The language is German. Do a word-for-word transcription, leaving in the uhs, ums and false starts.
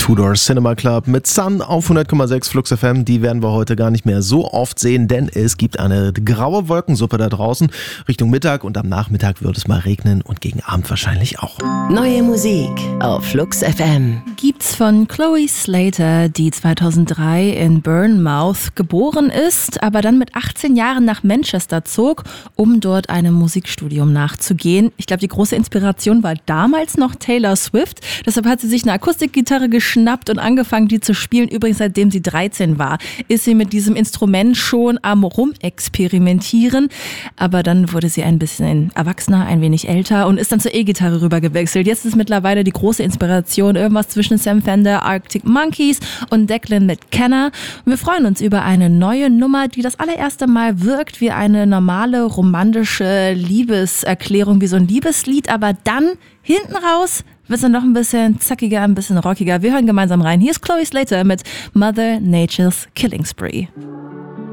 Tudor Cinema Club mit Sun auf hundert Komma sechs Flux F M. Die werden wir heute gar nicht mehr so oft sehen, denn es gibt eine graue Wolkensuppe da draußen Richtung Mittag und am Nachmittag wird es mal regnen und gegen Abend wahrscheinlich auch. Neue Musik auf Flux F M. Gibt's von Chloe Slater, die zweitausenddrei in Bournemouth geboren ist, aber dann mit achtzehn Jahren nach Manchester zog, um dort einem Musikstudium nachzugehen. Ich glaube, die große Inspiration war damals noch Taylor Swift. Deshalb hat sie sich eine Akustikgitarre geschnappt und angefangen, die zu spielen. Übrigens, seitdem sie dreizehn war, ist sie mit diesem Instrument schon am Rumexperimentieren. Aber dann wurde sie ein bisschen erwachsener, ein wenig älter und ist dann zur E-Gitarre rüber gewechselt. Jetzt ist mittlerweile die große Inspiration irgendwas zwischen Sam Fender, Arctic Monkeys und Declan McKenna. Und wir freuen uns über eine neue Nummer, die das allererste Mal wirkt wie eine normale romantische Liebeserklärung, wie so ein Liebeslied, aber dann hinten raus wird es noch ein bisschen zackiger, ein bisschen rockiger. Wir hören gemeinsam rein. Hier ist Chloe Slater mit Mother Nature's Killing Spree.